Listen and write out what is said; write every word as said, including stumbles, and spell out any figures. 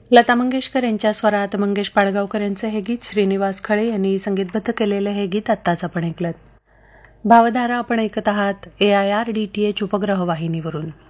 लता मंगेशकर यांच्या स्वरात मंगेश पाडगावकर यांचं हे गीत श्रीनिवास खळे यांनी संगीतबद्ध केलेलं हे गीत आत्ताच आपण ऐकलं. भावधारा आपण ऐकत आहात ए I R D T H उपग्रह वाहिनीवरून.